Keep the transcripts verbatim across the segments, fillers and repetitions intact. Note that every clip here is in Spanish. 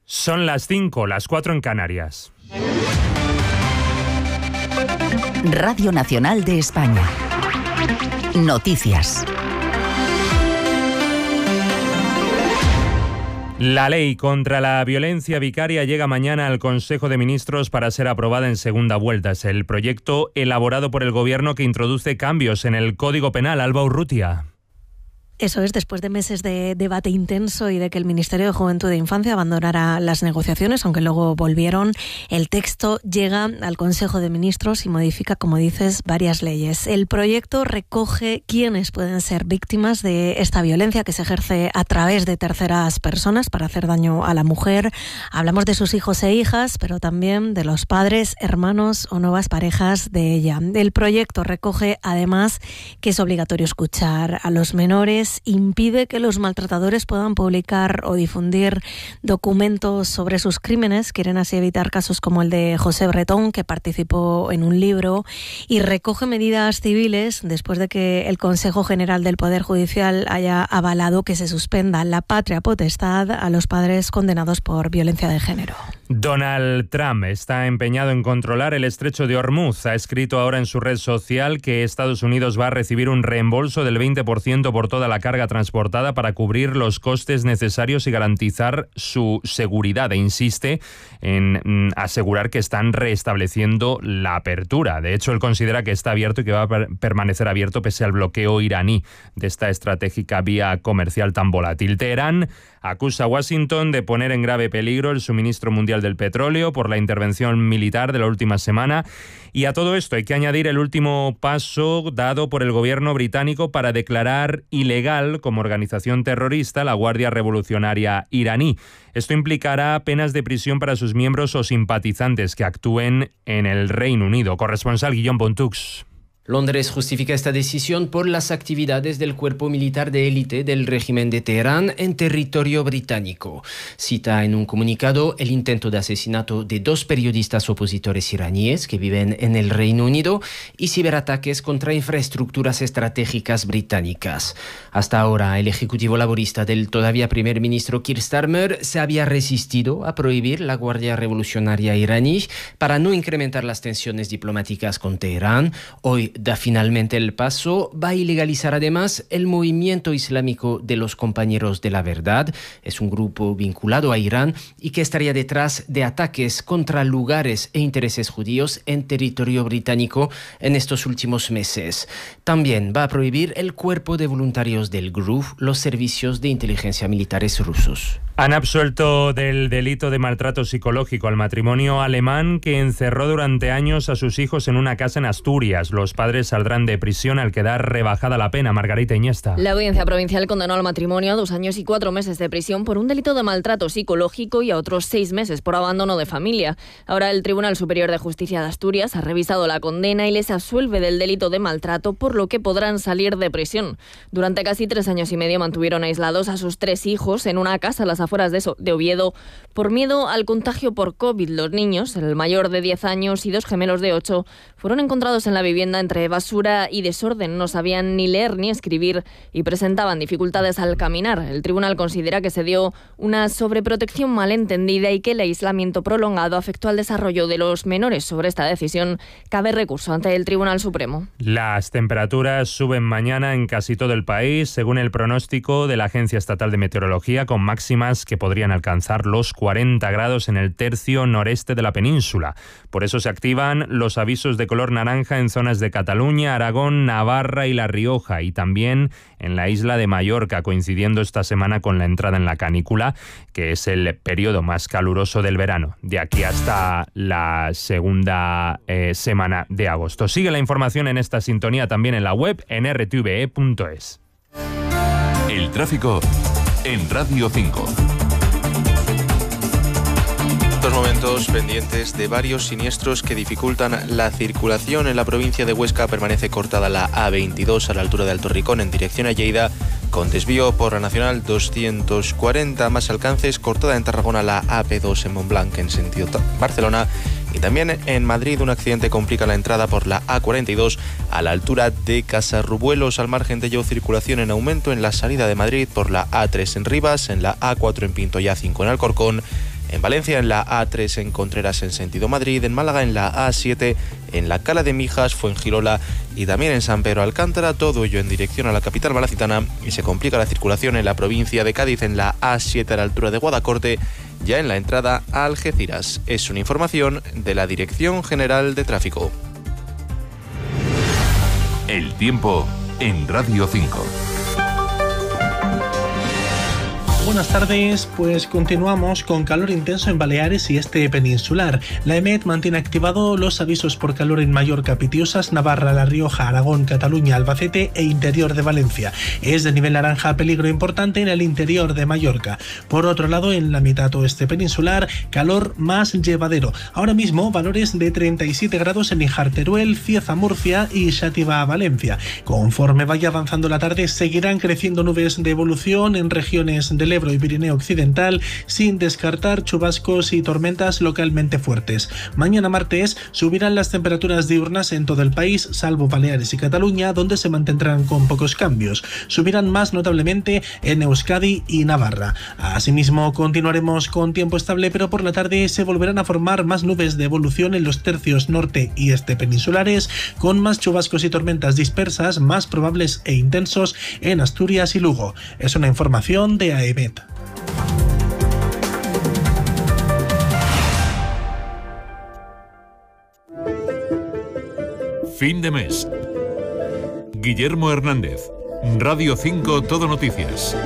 Son las cinco, las cuatro en Canarias. Radio Nacional de España. Noticias. La ley contra la violencia vicaria llega mañana al Consejo de Ministros para ser aprobada en segunda vuelta. Es el proyecto elaborado por el Gobierno que introduce cambios en el Código Penal. Alba Urrutia. Eso es, después de meses de debate intenso y de que el Ministerio de Juventud e Infancia abandonara las negociaciones, aunque luego volvieron, el texto llega al Consejo de Ministros y modifica, como dices, varias leyes. El proyecto recoge quiénes pueden ser víctimas de esta violencia que se ejerce a través de terceras personas para hacer daño a la mujer. Hablamos de sus hijos e hijas, pero también de los padres, hermanos o nuevas parejas de ella. El proyecto recoge, además, que es obligatorio escuchar a los menores, impide que los maltratadores puedan publicar o difundir documentos sobre sus crímenes, quieren así evitar casos como el de José Bretón, que participó en un libro, y recoge medidas civiles después de que el Consejo General del Poder Judicial haya avalado que se suspenda la patria potestad a los padres condenados por violencia de género. Donald Trump está empeñado en controlar el estrecho de Hormuz. Ha escrito ahora en su red social que Estados Unidos va a recibir un reembolso del veinte por ciento por toda la carga transportada para cubrir los costes necesarios y garantizar su seguridad. E insiste en mm, asegurar que están restableciendo la apertura. De hecho, él considera que está abierto y que va a per- permanecer abierto pese al bloqueo iraní de esta estratégica vía comercial tan volátil. Teherán acusa a Washington de poner en grave peligro el suministro mundial del petróleo por la intervención militar de la última semana. Y a todo esto hay que añadir el último paso dado por el gobierno británico para declarar ilegal como organización terrorista la Guardia Revolucionaria iraní. Esto implicará penas de prisión para sus miembros o simpatizantes que actúen en el Reino Unido. Corresponsal Guillaume Pontux. Londres justifica esta decisión por las actividades del cuerpo militar de élite del régimen de Teherán en territorio británico. Cita en un comunicado el intento de asesinato de dos periodistas opositores iraníes que viven en el Reino Unido y ciberataques contra infraestructuras estratégicas británicas. Hasta ahora, el ejecutivo laborista del todavía primer ministro Keir Starmer se había resistido a prohibir la Guardia Revolucionaria iraní para no incrementar las tensiones diplomáticas con Teherán. Hoy da finalmente el paso, va a ilegalizar además el movimiento islámico de los Compañeros de la Verdad. Es un grupo vinculado a Irán y que estaría detrás de ataques contra lugares e intereses judíos en territorio británico en estos últimos meses. También va a prohibir el cuerpo de voluntarios del G R U, los servicios de inteligencia militares rusos. Han absuelto del delito de maltrato psicológico al matrimonio alemán que encerró durante años a sus hijos en una casa en Asturias. Los padres saldrán de prisión al quedar rebajada la pena. Margarita Iniesta. La audiencia provincial condenó al matrimonio a dos años y cuatro meses de prisión por un delito de maltrato psicológico y a otros seis meses por abandono de familia. Ahora el Tribunal Superior de Justicia de Asturias ha revisado la condena y les absuelve del delito de maltrato, por lo que podrán salir de prisión. Durante casi tres años y medio mantuvieron aislados a sus tres hijos en una casa a las afueras de, de Oviedo por miedo al contagio por COVID. Los niños, el mayor de diez años y dos gemelos de ocho, fueron encontrados en la vivienda entre basura y desorden. No sabían ni leer ni escribir y presentaban dificultades al caminar. El tribunal considera que se dio una sobreprotección malentendida y que el aislamiento prolongado afectó al desarrollo de los menores. Sobre esta decisión cabe recurso ante el Tribunal Supremo. Las temperaturas suben mañana en casi todo el país, según el pronóstico de la Agencia Estatal de Meteorología, con máximas que podrían alcanzar los cuarenta grados en el tercio noreste de la península. Por eso se activan los avisos de color naranja en zonas de Cataluña, Aragón, Navarra y La Rioja, y también en la isla de Mallorca, coincidiendo esta semana con la entrada en la canícula, que es el periodo más caluroso del verano, de aquí hasta la segunda eh, semana de agosto. Sigue la información en esta sintonía también en la web en r t v e punto es. El tráfico en Radio cinco. Momentos pendientes de varios siniestros que dificultan la circulación. En la provincia de Huesca permanece cortada la A veintidós a la altura de Alto Ricón en dirección a Lleida, con desvío por la Nacional doscientos cuarenta. Más alcances, cortada en Tarragona la A P dos en Montblanc en sentido Barcelona. Y también en Madrid un accidente complica la entrada por la A cuarenta y dos a la altura de Casarrubuelos. Al margen de ello, circulación en aumento en la salida de Madrid por la A tres en Rivas, en la A cuatro en Pinto y A cinco en Alcorcón, En Valencia, en la A tres en Contreras en sentido Madrid, en Málaga en la A siete, en la Cala de Mijas, Fuengirola y también en San Pedro Alcántara, todo ello en dirección a la capital malacitana, y se complica la circulación en la provincia de Cádiz en la A siete a la altura de Guadacorte, ya en la entrada a Algeciras. Es una información de la Dirección General de Tráfico. El tiempo en Radio cinco. Buenas tardes, pues continuamos con calor intenso en Baleares y este peninsular. La EMET mantiene activados los avisos por calor en Mallorca, Pitiusas, Navarra, La Rioja, Aragón, Cataluña, Albacete e interior de Valencia. Es de nivel naranja peligro importante en el interior de Mallorca. Por otro lado, en la mitad oeste peninsular, calor más llevadero. Ahora mismo, valores de treinta y siete grados en Níjar, Teruel, Cieza, Murcia y Xàtiva, Valencia. Conforme vaya avanzando la tarde, seguirán creciendo nubes de evolución en regiones del Ebro y Pirineo Occidental, sin descartar chubascos y tormentas localmente fuertes. Mañana martes subirán las temperaturas diurnas en todo el país, salvo Baleares y Cataluña, donde se mantendrán con pocos cambios. Subirán más notablemente en Euskadi y Navarra. Asimismo, continuaremos con tiempo estable, pero por la tarde se volverán a formar más nubes de evolución en los tercios norte y este peninsulares, con más chubascos y tormentas dispersas, más probables e intensos en Asturias y Lugo. Es una información de A E M E T. Fin de mes. Guillermo Hernández, Radio cinco Todo Noticias.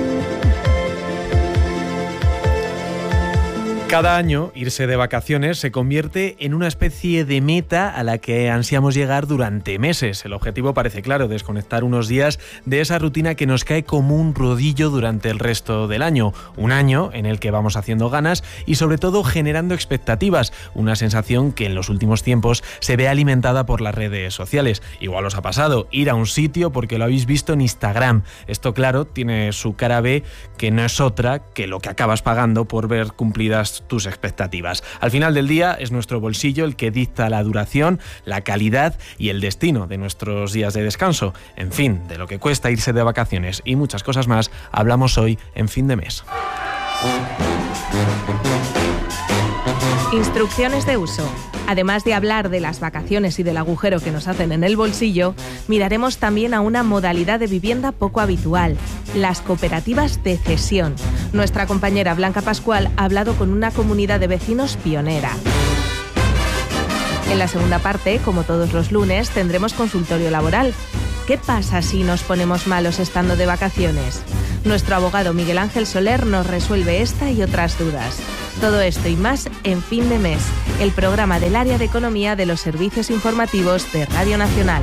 Cada año, irse de vacaciones se convierte en una especie de meta a la que ansiamos llegar durante meses. El objetivo parece claro: desconectar unos días de esa rutina que nos cae como un rodillo durante el resto del año. Un año en el que vamos haciendo ganas y sobre todo generando expectativas, una sensación que en los últimos tiempos se ve alimentada por las redes sociales. Igual os ha pasado ir a un sitio porque lo habéis visto en Instagram. Esto, claro, tiene su cara B, que no es otra que lo que acabas pagando por ver cumplidas tus expectativas. Al final del día es nuestro bolsillo el que dicta la duración, la calidad y el destino de nuestros días de descanso. En fin, de lo que cuesta irse de vacaciones y muchas cosas más, hablamos hoy en Fin de Mes. Instrucciones de uso. Además de hablar de las vacaciones y del agujero que nos hacen en el bolsillo, miraremos también a una modalidad de vivienda poco habitual: las cooperativas de cesión. Nuestra compañera Blanca Pascual ha hablado con una comunidad de vecinos pionera. En la segunda parte, como todos los lunes, tendremos consultorio laboral. ¿Qué pasa si nos ponemos malos estando de vacaciones? Nuestro abogado Miguel Ángel Soler nos resuelve esta y otras dudas. Todo esto y más en Fin de Mes, el programa del área de economía de los servicios informativos de Radio Nacional.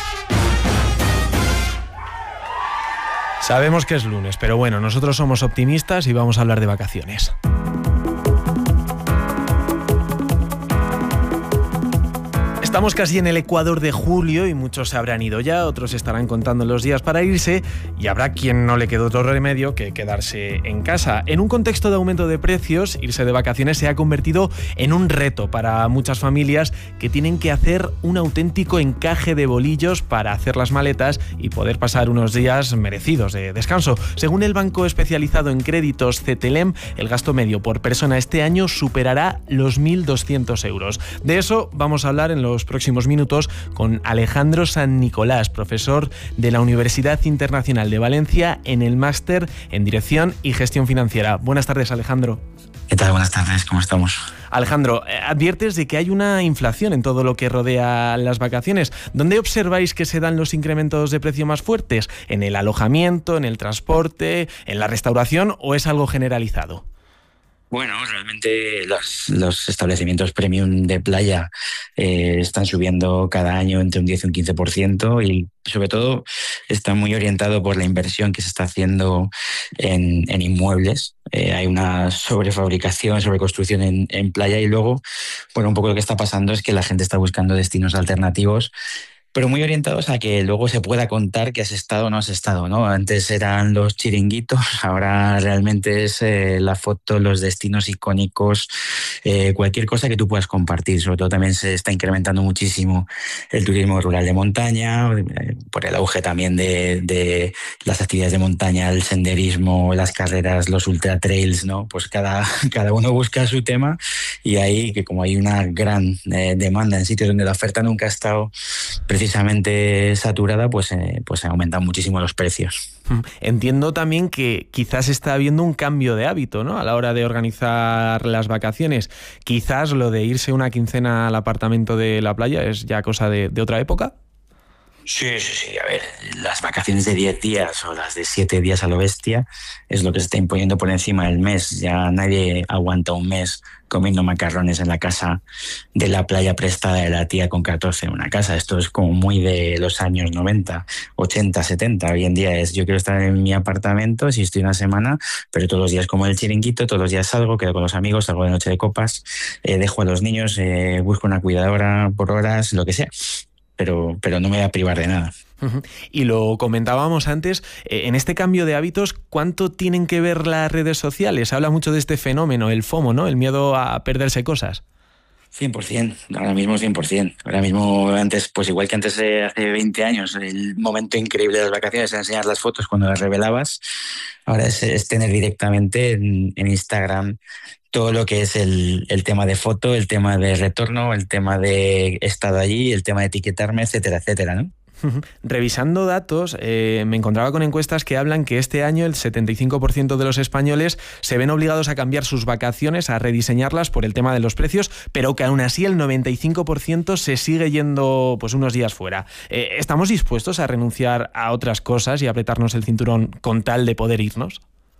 Sabemos que es lunes, pero bueno, nosotros somos optimistas y vamos a hablar de vacaciones. Estamos casi en el ecuador de julio y muchos se habrán ido ya, otros estarán contando los días para irse y habrá quien no le quede otro remedio que quedarse en casa. En un contexto de aumento de precios, irse de vacaciones se ha convertido en un reto para muchas familias que tienen que hacer un auténtico encaje de bolillos para hacer las maletas y poder pasar unos días merecidos de descanso. Según el banco especializado en créditos Cetelem, el gasto medio por persona este año superará los mil doscientos euros. De eso vamos a hablar en los próximos minutos con Alejandro San Nicolás, profesor de la Universidad Internacional de Valencia en el máster en Dirección y Gestión Financiera. Buenas tardes, Alejandro. ¿Qué tal? Buenas tardes, ¿cómo estamos? Alejandro, adviertes de que hay una inflación en todo lo que rodea las vacaciones. ¿Dónde observáis que se dan los incrementos de precio más fuertes? ¿En el alojamiento, en el transporte, en la restauración o es algo generalizado? Bueno, realmente los, los establecimientos premium de playa eh, están subiendo cada año entre un diez y un quince por ciento y sobre todo está muy orientado por la inversión que se está haciendo en, en inmuebles. Eh, hay una sobrefabricación, sobreconstrucción en, en playa y luego, bueno, un poco lo que está pasando es que la gente está buscando destinos alternativos pero muy orientados a que luego se pueda contar que has estado o no has estado, ¿no? Antes eran los chiringuitos, ahora realmente es eh, la foto, los destinos icónicos, eh, cualquier cosa que tú puedas compartir. Sobre todo también se está incrementando muchísimo el turismo rural de montaña, eh, por el auge también de, de las actividades de montaña, el senderismo, las carreras, los ultra trails, ¿no? Pues cada, cada uno busca su tema, y ahí que como hay una gran eh, demanda en sitios donde la oferta nunca ha estado precisamente saturada, pues, eh, pues se aumentan muchísimo los precios. Entiendo también que quizás está habiendo un cambio de hábito, ¿no?, a la hora de organizar las vacaciones. Quizás lo de irse una quincena al apartamento de la playa es ya cosa de, de otra época. Sí, sí, sí. A ver, las vacaciones de diez días o las de siete días a lo bestia es lo que se está imponiendo por encima del mes. Ya nadie aguanta un mes comiendo macarrones en la casa de la playa prestada de la tía con catorce en una casa. Esto es como muy de los años noventa, ochenta, setenta. Hoy en día es yo quiero estar en mi apartamento si estoy una semana, pero todos los días como el chiringuito, todos los días salgo, quedo con los amigos, salgo de noche de copas, eh, dejo a los niños, eh, busco una cuidadora por horas, lo que sea. Pero, pero no me voy a privar de nada. Uh-huh. Y lo comentábamos antes, eh, en este cambio de hábitos, ¿cuánto tienen que ver las redes sociales? Habla mucho de este fenómeno, el FOMO, ¿no? El miedo a perderse cosas. cien por ciento, ahora mismo cien por ciento. Ahora mismo, antes, pues igual que antes, eh, hace veinte años, el momento increíble de las vacaciones era enseñar las fotos cuando las revelabas. Ahora es, es tener directamente en, en Instagram todo lo que es el, el tema de foto, el tema de retorno, el tema de he estado allí, el tema de etiquetarme, etcétera, etcétera, ¿no? Revisando datos, eh, me encontraba con encuestas que hablan que este año el setenta y cinco por ciento de los españoles se ven obligados a cambiar sus vacaciones, a rediseñarlas por el tema de los precios, pero que aún así el noventa y cinco por ciento se sigue yendo pues unos días fuera. Eh, ¿Estamos dispuestos a renunciar a otras cosas y a apretarnos el cinturón con tal de poder irnos?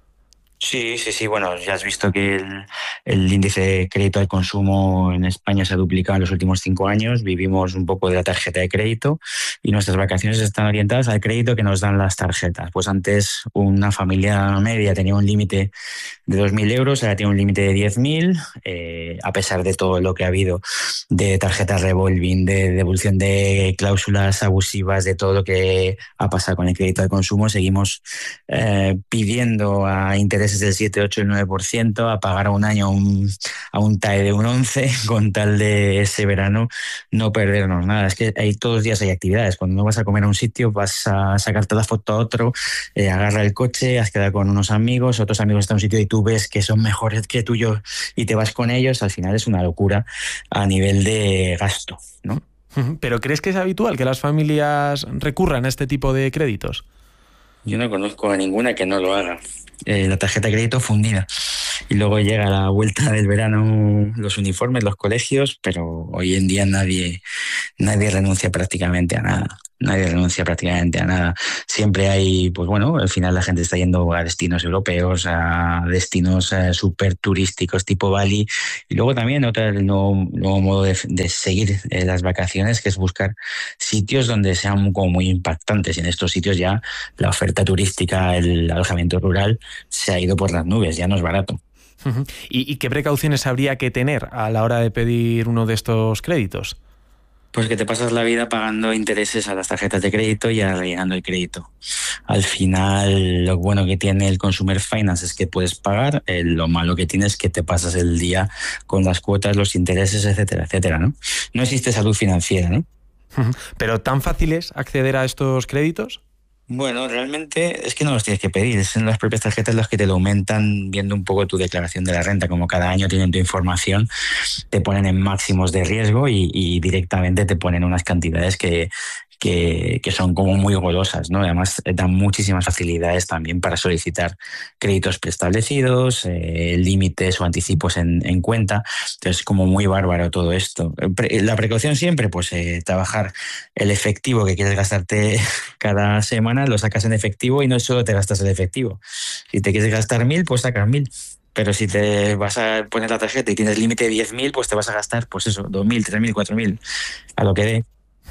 Sí, sí, sí. Bueno, ya has visto que el, el índice de crédito al consumo en España se ha duplicado en los últimos cinco años. Vivimos un poco de la tarjeta de crédito y nuestras vacaciones están orientadas al crédito que nos dan las tarjetas. Pues antes una familia media tenía un límite de dos mil euros, ahora tiene un límite de diez mil, eh, a pesar de todo lo que ha habido de tarjetas revolving, de devolución de cláusulas abusivas, de todo lo que ha pasado con el crédito al consumo. Seguimos eh, pidiendo a intereses del siete, ocho y nueve por ciento, a pagar a un año un, a un T A E de un once con tal de ese verano no perdernos nada. Es que hay, todos los días hay actividades. Cuando no vas a comer a un sitio, vas a sacarte la foto a otro, eh, agarra el coche, has quedado con unos amigos, otros amigos están en un sitio y tú ves que son mejores que tuyo y te vas con ellos. Al final es una locura a nivel de gasto, ¿no? ¿Pero crees que es habitual que las familias recurran a este tipo de créditos? Yo no conozco a ninguna que no lo haga. Eh, la tarjeta de crédito fundida. Y luego llega la vuelta del verano, los uniformes, los colegios, pero hoy en día nadie, nadie renuncia prácticamente a nada. Nadie renuncia prácticamente a nada. Siempre hay, pues bueno, al final la gente está yendo a destinos europeos, a destinos eh, súper turísticos tipo Bali. Y luego también otro el nuevo, nuevo modo de, de seguir eh, las vacaciones, que es buscar sitios donde sean como muy impactantes. Y en estos sitios ya la oferta turística, el alojamiento rural, se ha ido por las nubes, ya no es barato. Uh-huh. ¿Y, ¿Y qué precauciones habría que tener a la hora de pedir uno de estos créditos? Pues que te pasas la vida pagando intereses a las tarjetas de crédito y rellenando el crédito. Al final, lo bueno que tiene el Consumer Finance es que puedes pagar, eh, lo malo que tiene es que te pasas el día con las cuotas, los intereses, etcétera, etcétera, ¿no? No existe salud financiera, ¿no? ¿Pero tan fácil es acceder a estos créditos? Bueno, realmente es que no los tienes que pedir, son las propias tarjetas las que te lo aumentan viendo un poco tu declaración de la renta. Como cada año tienen tu información, te ponen en máximos de riesgo y, y directamente te ponen unas cantidades que, que, que son como muy golosas, ¿no? Además dan muchísimas facilidades también para solicitar créditos preestablecidos, eh, límites o anticipos en, en cuenta. Entonces es como muy bárbaro todo esto. La precaución siempre, pues eh, trabajar el efectivo que quieres gastarte cada semana, lo sacas en efectivo y no solo te gastas el efectivo. Si te quieres gastar mil, pues sacas mil. Pero si te vas a poner la tarjeta y tienes límite de diez mil, pues te vas a gastar, pues eso, dos mil, tres mil, cuatro mil, a lo que dé.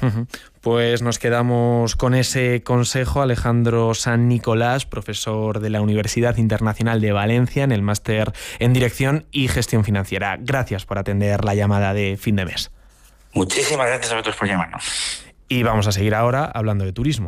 Pues nos quedamos con ese consejo. Alejandro San Nicolás, profesor de la Universidad Internacional de Valencia en el máster en Dirección y Gestión Financiera. Gracias por atender la llamada de fin de mes. Muchísimas gracias a vosotros por llamarnos. Y vamos a seguir ahora hablando de turismo.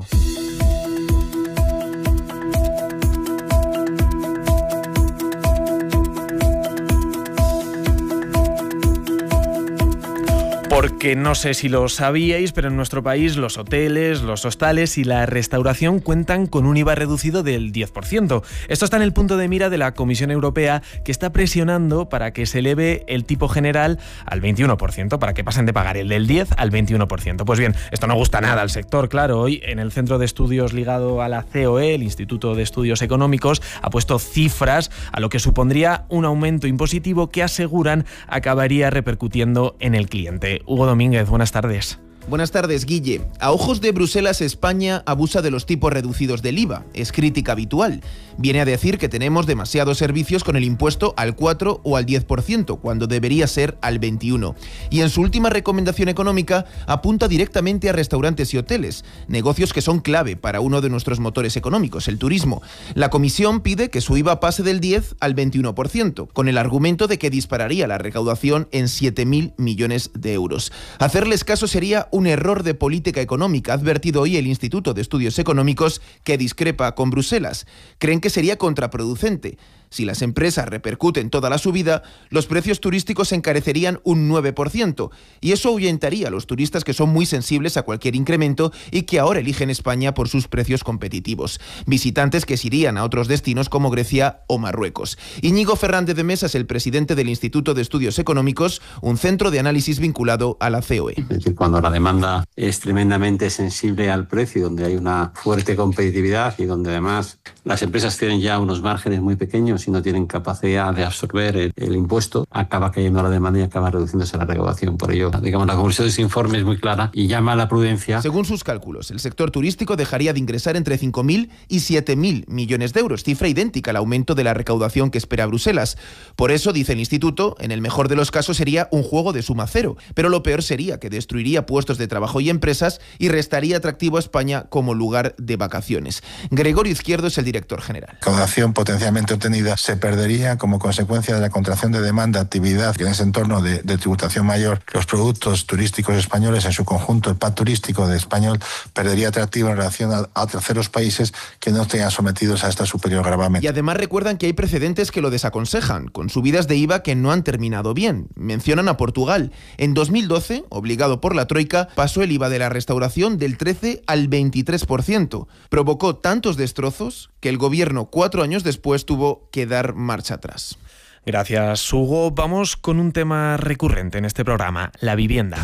Porque no sé si lo sabíais, pero en nuestro país los hoteles, los hostales y la restauración cuentan con un I V A reducido del diez por ciento. Esto está en el punto de mira de la Comisión Europea, que está presionando para que se eleve el tipo general al veintiuno por ciento, para que pasen de pagar el del diez al veintiuno por ciento. Pues bien, esto no gusta nada al sector, claro. Hoy en el Centro de Estudios ligado a la C O E, el Instituto de Estudios Económicos, ha puesto cifras a lo que supondría un aumento impositivo que aseguran acabaría repercutiendo en el cliente. Hugo Domínguez, buenas tardes. Buenas tardes, Guille. A ojos de Bruselas, España abusa de los tipos reducidos del I V A. Es crítica habitual. Viene a decir que tenemos demasiados servicios con el impuesto al cuatro o al diez por ciento, cuando debería ser al veintiuno por ciento. Y en su última recomendación económica apunta directamente a restaurantes y hoteles, negocios que son clave para uno de nuestros motores económicos, el turismo. La Comisión pide que su I V A pase del diez al veintiuno por ciento, con el argumento de que dispararía la recaudación en siete mil millones de euros. Hacerles caso sería un error de política económica, ha advertido hoy el Instituto de Estudios Económicos, que discrepa con Bruselas. Creen que sería contraproducente. Si las empresas repercuten toda la subida, los precios turísticos se encarecerían un nueve por ciento, y eso ahuyentaría a los turistas que son muy sensibles a cualquier incremento y que ahora eligen España por sus precios competitivos. Visitantes que se irían a otros destinos como Grecia o Marruecos. Íñigo Fernández de Mesa es el presidente del Instituto de Estudios Económicos, un centro de análisis vinculado a la C O E. Es decir, cuando la demanda es tremendamente sensible al precio, donde hay una fuerte competitividad y donde además las empresas tienen ya unos márgenes muy pequeños y no tienen capacidad de absorber el, el impuesto, acaba cayendo la demanda y acaba reduciéndose la recaudación. Por ello, digamos, la conclusión de ese informe es muy clara y llama a la prudencia. Según sus cálculos, el sector turístico dejaría de ingresar entre cinco mil y siete mil millones de euros, cifra idéntica al aumento de la recaudación que espera Bruselas. Por eso, dice el instituto, en el mejor de los casos sería un juego de suma cero, pero lo peor sería que destruiría puestos de trabajo y empresas y restaría atractivo a España como lugar de vacaciones. Gregorio Izquierdo es el director general. La recaudación potencialmente obtenida se perdería como consecuencia de la contracción de demanda, actividad, que en ese entorno de, de tributación mayor, los productos turísticos españoles en su conjunto, el pack turístico de español, perdería atractivo en relación a, a terceros países que no estén sometidos a esta superior gravamen. Y además recuerdan que hay precedentes que lo desaconsejan, con subidas de I V A que no han terminado bien. Mencionan a Portugal. En dos mil doce, obligado por la Troika, pasó el I V A de la restauración del trece al veintitrés por ciento. Provocó tantos destrozos que el gobierno cuatro años después tuvo que dar marcha atrás. Gracias, Hugo. Vamos con un tema recurrente en este programa, la vivienda.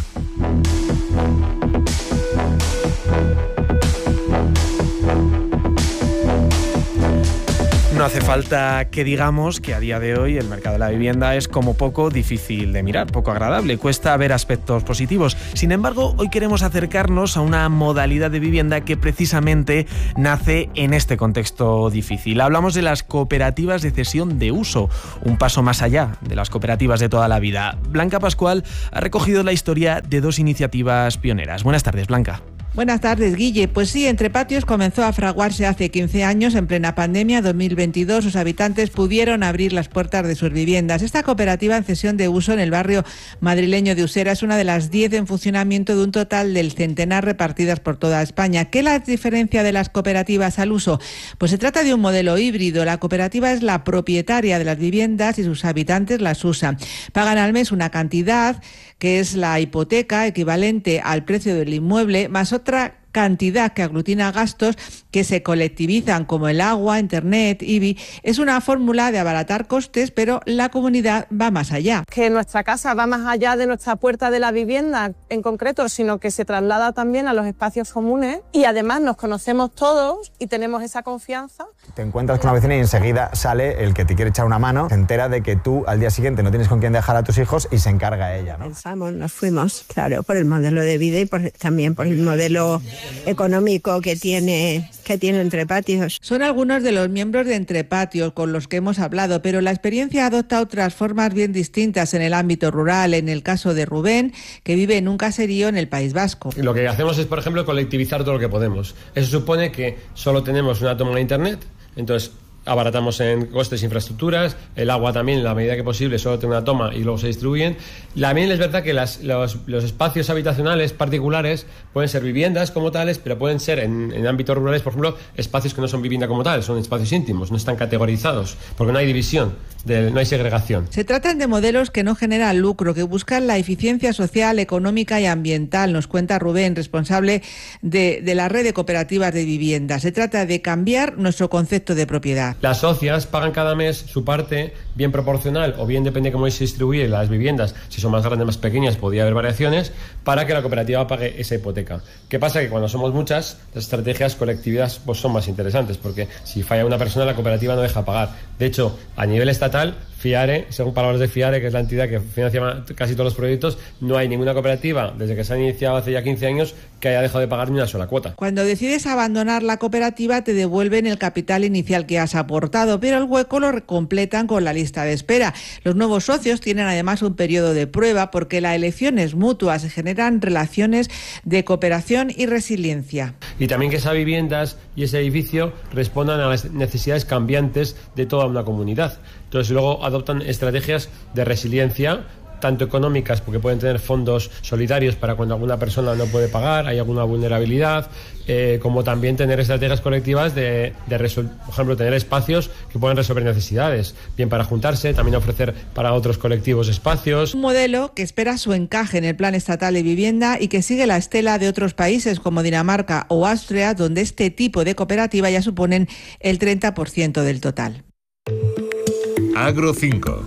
No hace falta que digamos que a día de hoy el mercado de la vivienda es como poco difícil de mirar, poco agradable, cuesta ver aspectos positivos. Sin embargo, hoy queremos acercarnos a una modalidad de vivienda que precisamente nace en este contexto difícil. Hablamos de las cooperativas de cesión de uso, un paso más allá de las cooperativas de toda la vida. Blanca Pascual ha recogido la historia de dos iniciativas pioneras. Buenas tardes, Blanca. Buenas tardes, Guille. Pues sí, Entre Patios comenzó a fraguarse hace quince años, en plena pandemia dos mil veintidós. Sus habitantes pudieron abrir las puertas de sus viviendas. Esta cooperativa en cesión de uso en el barrio madrileño de Usera es una de las diez en funcionamiento de un total del centenar repartidas por toda España. ¿Qué la diferencia de las cooperativas al uso? Pues se trata de un modelo híbrido. La cooperativa es la propietaria de las viviendas y sus habitantes las usan. Pagan al mes una cantidad que es la hipoteca, equivalente al precio del inmueble, más otra cantidad que aglutina gastos que se colectivizan como el agua, internet, I B I. Es una fórmula de abaratar costes, pero la comunidad va más allá. Que nuestra casa va más allá de nuestra puerta de la vivienda en concreto, sino que se traslada también a los espacios comunes y además nos conocemos todos y tenemos esa confianza. Te encuentras con una vecina y enseguida sale el que te quiere echar una mano, se entera de que tú al día siguiente no tienes con quién dejar a tus hijos y se encarga ella, ¿no? Pensamos, nos fuimos, claro, por el modelo de vida y por, también por el modelo económico que tiene, que tiene Entre Patios. Son algunos de los miembros de Entre Patios con los que hemos hablado, pero la experiencia adopta otras formas bien distintas en el ámbito rural. En el caso de Rubén, que vive en un caserío en el País Vasco. Lo que hacemos es, por ejemplo, colectivizar todo lo que podemos. Eso supone que solo tenemos una toma de internet, entonces abaratamos en costes e infraestructuras, el agua también, en la medida que posible, solo tiene una toma y luego se distribuyen. También es verdad que las, los, los espacios habitacionales particulares pueden ser viviendas como tales, pero pueden ser en, en ámbitos rurales, por ejemplo, espacios que no son vivienda como tal, son espacios íntimos, no están categorizados, porque no hay división, de, no hay segregación. Se tratan de modelos que no generan lucro, que buscan la eficiencia social, económica y ambiental, nos cuenta Rubén, responsable de, de la red de cooperativas de vivienda. Se trata de cambiar nuestro concepto de propiedad. Las socias pagan cada mes su parte, bien proporcional o bien depende de cómo se distribuye las viviendas, si son más grandes, más pequeñas, podría haber variaciones, para que la cooperativa pague esa hipoteca. ¿Qué pasa? Que cuando somos muchas, las estrategias colectivas pues, son más interesantes, porque si falla una persona, la cooperativa no deja pagar. De hecho, a nivel estatal, FIARE, según palabras de FIARE, que es la entidad que financia casi todos los proyectos, no hay ninguna cooperativa, desde que se han iniciado hace ya quince años, que haya dejado de pagar ni una sola cuota. Cuando decides abandonar la cooperativa, te devuelven el capital inicial que has aportado, pero el hueco lo completan con la lista de espera. Los nuevos socios tienen además un periodo de prueba porque la elección es mutua, se generan relaciones de cooperación y resiliencia. Y también que esas viviendas y ese edificio respondan a las necesidades cambiantes de toda una comunidad. Entonces luego adoptan estrategias de resiliencia, tanto económicas, porque pueden tener fondos solidarios para cuando alguna persona no puede pagar, hay alguna vulnerabilidad, eh, como también tener estrategias colectivas de, de resol- por ejemplo, tener espacios que puedan resolver necesidades, bien para juntarse, también ofrecer para otros colectivos espacios. Un modelo que espera su encaje en el Plan Estatal de Vivienda y que sigue la estela de otros países como Dinamarca o Austria, donde este tipo de cooperativa ya suponen el treinta por ciento del total. Agro cinco.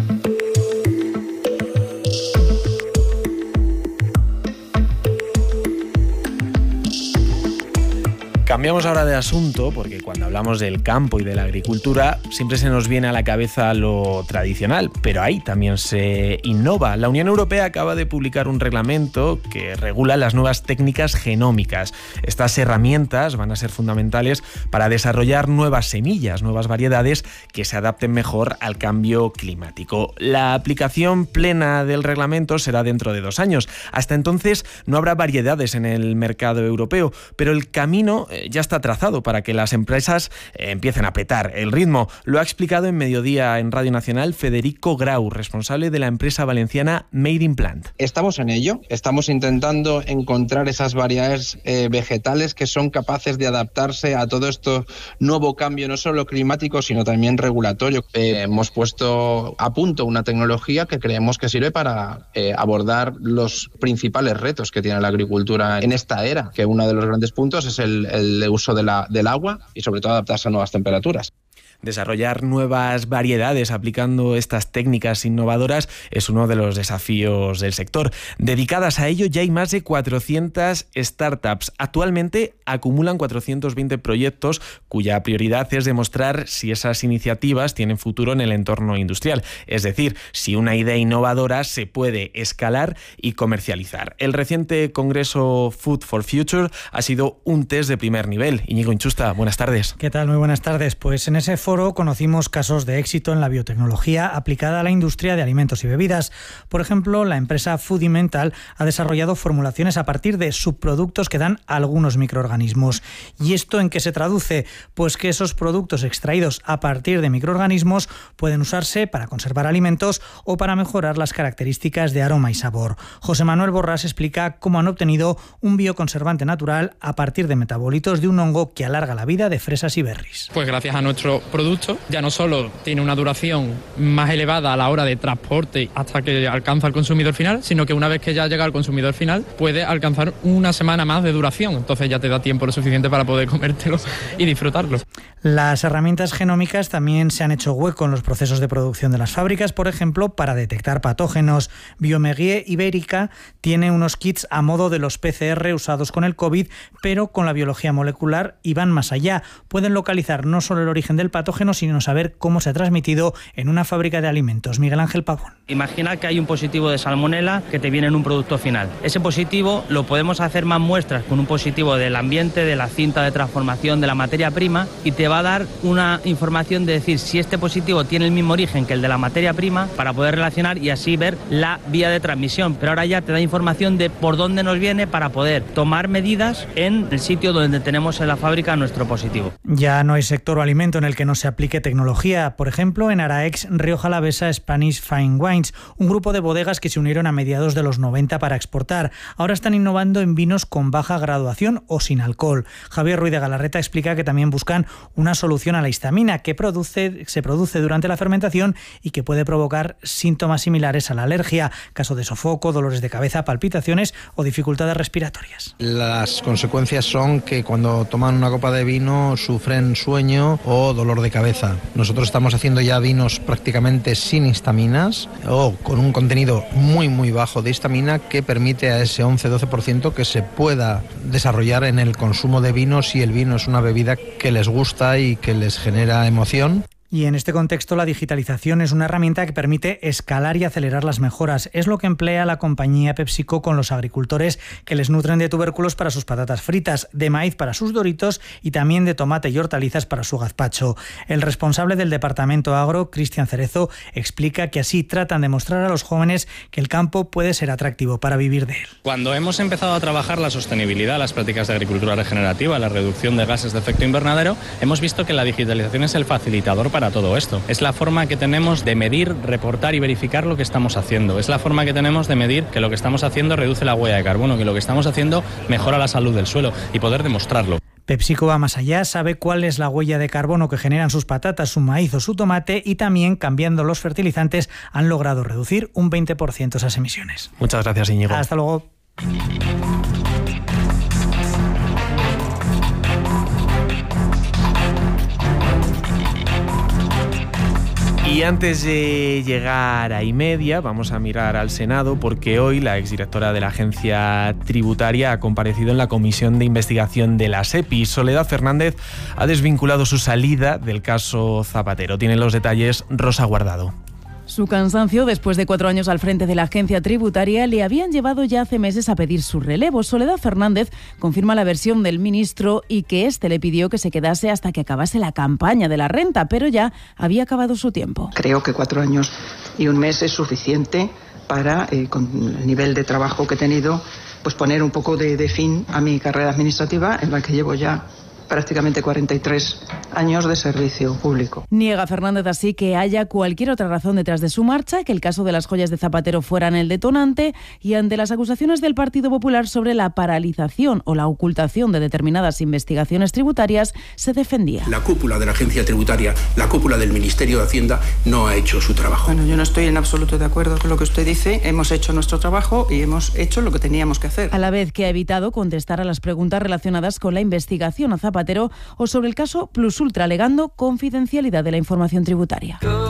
Cambiamos ahora de asunto porque cuando hablamos del campo y de la agricultura siempre se nos viene a la cabeza lo tradicional, pero ahí también se innova. La Unión Europea acaba de publicar un reglamento que regula las nuevas técnicas genómicas. Estas herramientas van a ser fundamentales para desarrollar nuevas semillas, nuevas variedades que se adapten mejor al cambio climático. La aplicación plena del reglamento será dentro de dos años. Hasta entonces no habrá variedades en el mercado europeo, pero el camino ya está trazado para que las empresas eh, empiecen a apretar el ritmo. Lo ha explicado en Mediodía en Radio Nacional Federico Grau, responsable de la empresa valenciana Made in Plant. Estamos en ello, estamos intentando encontrar esas variedades eh, vegetales que son capaces de adaptarse a todo esto nuevo cambio, no solo climático, sino también regulatorio. Eh, hemos puesto a punto una tecnología que creemos que sirve para eh, abordar los principales retos que tiene la agricultura en esta era, que uno de los grandes puntos es el, el el uso de la, del agua y sobre todo adaptarse a nuevas temperaturas. Desarrollar nuevas variedades aplicando estas técnicas innovadoras es uno de los desafíos del sector. Dedicadas a ello ya hay más de cuatrocientas startups. Actualmente acumulan cuatrocientos veinte proyectos cuya prioridad es demostrar si esas iniciativas tienen futuro en el entorno industrial. Es decir, si una idea innovadora se puede escalar y comercializar. El reciente congreso Food for Future ha sido un test de primer nivel. Íñigo Inchusta, buenas tardes. ¿Qué tal? Muy buenas tardes. Pues en ese foro conocimos casos de éxito en la biotecnología aplicada a la industria de alimentos y bebidas. Por ejemplo, la empresa Foodimental ha desarrollado formulaciones a partir de subproductos que dan algunos microorganismos. ¿Y esto en qué se traduce? Pues que esos productos extraídos a partir de microorganismos pueden usarse para conservar alimentos o para mejorar las características de aroma y sabor. José Manuel Borrás explica cómo han obtenido un bioconservante natural a partir de metabolitos de un hongo que alarga la vida de fresas y berries. Pues gracias a nuestro producto ya no solo tiene una duración más elevada a la hora de transporte hasta que alcanza al consumidor final, sino que una vez que ya llega al consumidor final puede alcanzar una semana más de duración. Entonces ya te da tiempo lo suficiente para poder comértelo y disfrutarlo. Las herramientas genómicas también se han hecho hueco en los procesos de producción de las fábricas, por ejemplo, para detectar patógenos. Biomeguier Ibérica tiene unos kits a modo de los P C R usados con el COVID, pero con la biología molecular y van más allá. Pueden localizar no solo el origen del patógeno, sino saber cómo se ha transmitido en una fábrica de alimentos. Miguel Ángel Pavón. Imagina que hay un positivo de salmonela que te viene en un producto final. Ese positivo lo podemos hacer más muestras con un positivo del ambiente, de la cinta de transformación, de la materia prima, y te va a dar una información de decir si este positivo tiene el mismo origen que el de la materia prima, para poder relacionar y así ver la vía de transmisión. Pero ahora ya te da información de por dónde nos viene para poder tomar medidas en el sitio donde tenemos en la fábrica nuestro positivo. Ya no hay sector o alimento en el que no se aplique tecnología. Por ejemplo, en Araex, Rioja Alavesa Spanish Fine Wines, un grupo de bodegas que se unieron a mediados de los noventa para exportar. Ahora están innovando en vinos con baja graduación o sin alcohol. Javier Ruiz de Galarreta explica que también buscan una solución a la histamina que produce, se produce durante la fermentación y que puede provocar síntomas similares a la alergia, caso de sofoco, dolores de cabeza, palpitaciones o dificultades respiratorias. Las consecuencias son que cuando toman una copa de vino sufren sueño o dolor de cabeza. Nosotros estamos haciendo ya vinos prácticamente sin histaminas o con un contenido muy muy bajo de histamina que permite a ese once doce por ciento que se pueda desarrollar en el consumo de vinos si el vino es una bebida que les gusta y que les genera emoción. Y en este contexto la digitalización es una herramienta que permite escalar y acelerar las mejoras. Es lo que emplea la compañía PepsiCo con los agricultores que les nutren de tubérculos para sus patatas fritas, de maíz para sus doritos y también de tomate y hortalizas para su gazpacho. El responsable del departamento agro, Cristian Cerezo, explica que así tratan de mostrar a los jóvenes que el campo puede ser atractivo para vivir de él. Cuando hemos empezado a trabajar la sostenibilidad, las prácticas de agricultura regenerativa, la reducción de gases de efecto invernadero, hemos visto que la digitalización es el facilitador para para todo esto. Es la forma que tenemos de medir, reportar y verificar lo que estamos haciendo. Es la forma que tenemos de medir que lo que estamos haciendo reduce la huella de carbono, que lo que estamos haciendo mejora la salud del suelo y poder demostrarlo. PepsiCo va más allá, sabe cuál es la huella de carbono que generan sus patatas, su maíz o su tomate y también, cambiando los fertilizantes, han logrado reducir un veinte por ciento esas emisiones. Muchas gracias, Íñigo. Hasta luego. Y antes de llegar a iMedia, vamos a mirar al Senado porque hoy la exdirectora de la Agencia Tributaria ha comparecido en la Comisión de Investigación de la SEPI. Soledad Fernández ha desvinculado su salida del caso Zapatero. Tiene los detalles Rosa Guardado. Su cansancio, después de cuatro años al frente de la agencia tributaria, le habían llevado ya hace meses a pedir su relevo. Soledad Fernández confirma la versión del ministro y que éste le pidió que se quedase hasta que acabase la campaña de la renta, pero ya había acabado su tiempo. Creo que cuatro años y un mes es suficiente para, eh, con el nivel de trabajo que he tenido, pues poner un poco de, de fin a mi carrera administrativa, en la que llevo ya prácticamente cuarenta y tres años de servicio público. Niega Fernández así que haya cualquier otra razón detrás de su marcha, que el caso de las joyas de Zapatero fueran el detonante, y ante las acusaciones del Partido Popular sobre la paralización o la ocultación de determinadas investigaciones tributarias, se defendía. La cúpula de la agencia tributaria, la cúpula del Ministerio de Hacienda no ha hecho su trabajo. Bueno, yo no estoy en absoluto de acuerdo con lo que usted dice. Hemos hecho nuestro trabajo y hemos hecho lo que teníamos que hacer. A la vez que ha evitado contestar a las preguntas relacionadas con la investigación a Zapatero o sobre el caso Plus Ultra, alegando confidencialidad de la información tributaria.